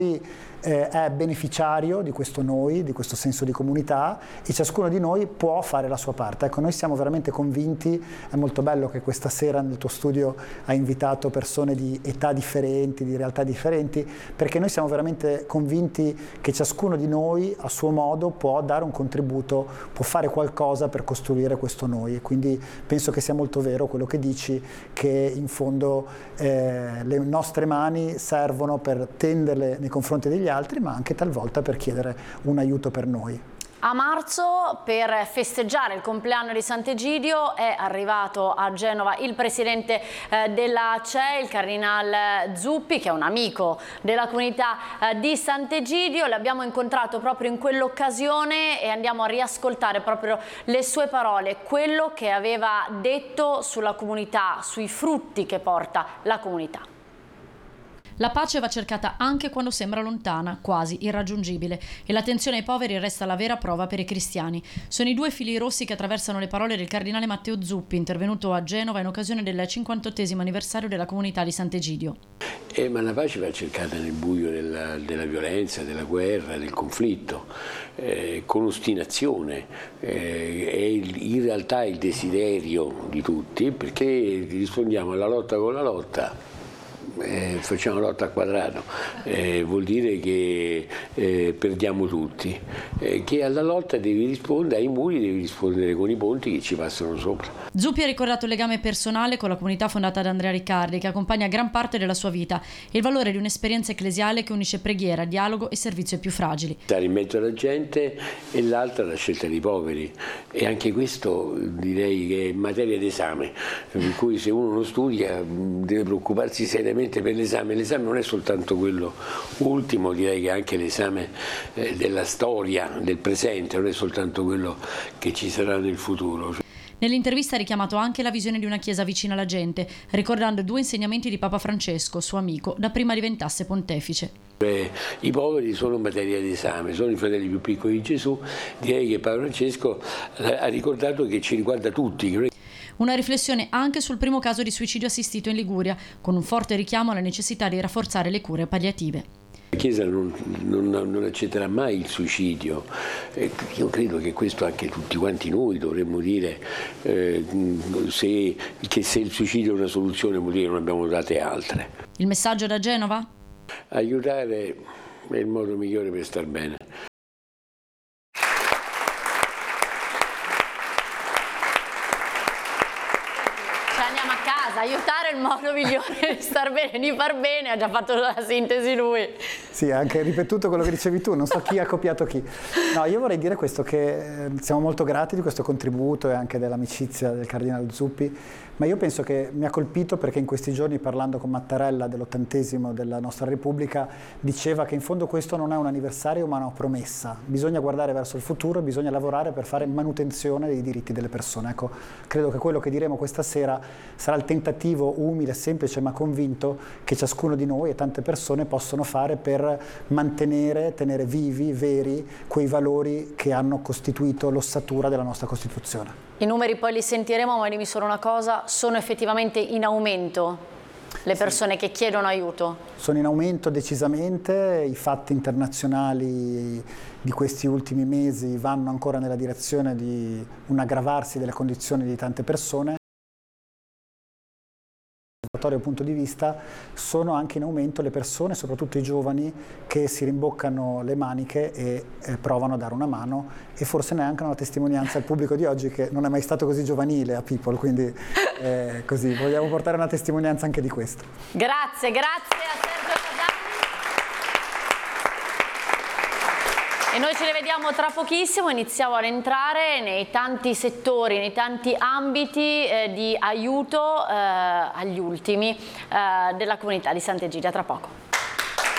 è beneficiario di questo noi, di questo senso di comunità, e ciascuno di noi può fare la sua parte. Ecco, noi siamo veramente convinti, è molto bello che questa sera nel tuo studio hai invitato persone di età differenti, di realtà differenti, perché noi siamo veramente convinti che ciascuno di noi a suo modo può dare un contributo, può fare qualcosa per costruire questo noi, e quindi penso che sia molto vero quello che dici, che in fondo le nostre mani servono per tenderle nei confronti degli altri, ma anche talvolta per chiedere un aiuto per noi. A marzo, per festeggiare il compleanno di Sant'Egidio, è arrivato a Genova il presidente della CEI, il cardinal Zuppi, che è un amico della comunità di Sant'Egidio. L'abbiamo incontrato proprio in quell'occasione e andiamo a riascoltare proprio le sue parole, quello che aveva detto sulla comunità, sui frutti che porta la comunità. La pace va cercata anche quando sembra lontana, quasi irraggiungibile, e l'attenzione ai poveri resta la vera prova per i cristiani. Sono i due fili rossi che attraversano le parole del cardinale Matteo Zuppi, intervenuto a Genova in occasione del 58° anniversario della comunità di Sant'Egidio. Ma la pace va cercata nel buio della violenza, della guerra, del conflitto, con ostinazione. È in realtà il desiderio di tutti, perché rispondiamo alla lotta con la lotta. Facciamo lotta al quadrato, vuol dire che perdiamo tutti, che alla lotta devi rispondere, ai muri devi rispondere con i ponti che ci passano sopra. Zuppi ha ricordato il legame personale con la comunità fondata da Andrea Riccardi, che accompagna gran parte della sua vita, e il valore di un'esperienza ecclesiale che unisce preghiera, dialogo e servizio ai più fragili. Stare in mezzo alla gente, e l'altra la scelta dei poveri, e anche questo direi che è materia d'esame, per cui se uno non studia deve preoccuparsi seriamente per l'esame. L'esame non è soltanto quello ultimo, direi che anche l'esame della storia, del presente, non è soltanto quello che ci sarà nel futuro. Nell'intervista ha richiamato anche la visione di una chiesa vicina alla gente, ricordando 2 insegnamenti di Papa Francesco, suo amico, da prima diventasse pontefice. I poveri sono materia d'esame, sono i fratelli più piccoli di Gesù. Direi che Papa Francesco ha ricordato che ci riguarda tutti. Una riflessione anche sul primo caso di suicidio assistito in Liguria, con un forte richiamo alla necessità di rafforzare le cure palliative. La Chiesa non accetterà mai il suicidio. Io credo che questo anche tutti quanti noi dovremmo dire, che se il suicidio è una soluzione vuol dire che non abbiamo date altre. Il messaggio da Genova? Aiutare è il modo migliore per star bene. Andiamo a casa, aiutare è il modo migliore di star bene, di far bene, ha già fatto la sintesi lui. Sì, ha anche ripetuto quello che dicevi tu, non so chi ha copiato chi. No, io vorrei dire questo, che siamo molto grati di questo contributo e anche dell'amicizia del cardinale Zuppi, ma io penso che mi ha colpito perché in questi giorni, parlando con Mattarella dell'80° della nostra Repubblica, diceva che in fondo questo non è un anniversario ma una promessa. Bisogna guardare verso il futuro e bisogna lavorare per fare manutenzione dei diritti delle persone. Ecco, credo che quello che diremo questa sera sarà il tentativo umile, semplice ma convinto che ciascuno di noi e tante persone possono fare per mantenere, tenere vivi, veri, quei valori che hanno costituito l'ossatura della nostra Costituzione. I numeri poi li sentiremo, ma dimmi solo una cosa, sono effettivamente in aumento le persone che chiedono aiuto? Sono in aumento decisamente, i fatti internazionali di questi ultimi mesi vanno ancora nella direzione di un aggravarsi delle condizioni di tante persone. Dal punto di vista sono anche in aumento le persone, soprattutto i giovani, che si rimboccano le maniche e provano a dare una mano, e forse neanche una testimonianza al pubblico di oggi, che non è mai stato così giovanile a People, quindi così vogliamo portare una testimonianza anche di questo. Grazie a Sergio Casani. E noi ci rivediamo tra pochissimo, iniziamo ad entrare nei tanti settori, nei tanti ambiti di aiuto agli ultimi della comunità di Sant'Egidio. Tra poco.